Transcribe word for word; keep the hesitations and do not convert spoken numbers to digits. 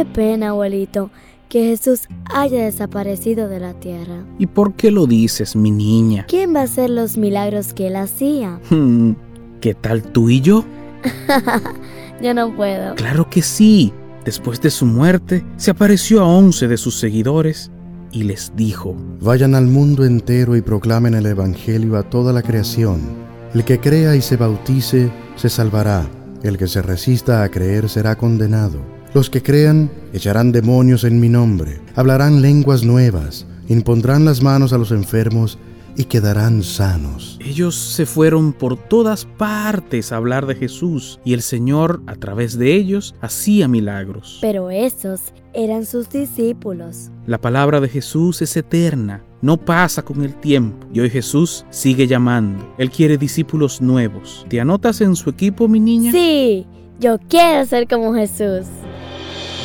Qué pena, abuelito, que Jesús haya desaparecido de la tierra. ¿Y por qué lo dices, mi niña? ¿Quién va a hacer los milagros que él hacía? Hmm, ¿qué tal tú y yo? Yo no puedo. Claro que sí. Después de su muerte, se apareció a once de sus seguidores y les dijo: Vayan al mundo entero y proclamen el evangelio a toda la creación. El que crea y se bautice, se salvará. El que se resista a creer será condenado. Los que crean echarán demonios en mi nombre, hablarán lenguas nuevas, impondrán las manos a los enfermos y quedarán sanos. Ellos se fueron por todas partes a hablar de Jesús, y el Señor, a través de ellos, hacía milagros. Pero esos eran sus discípulos. La palabra de Jesús es eterna, no pasa con el tiempo, y hoy Jesús sigue llamando. Él quiere discípulos nuevos. ¿Te anotas en su equipo, mi niña? Sí, yo quiero ser como Jesús.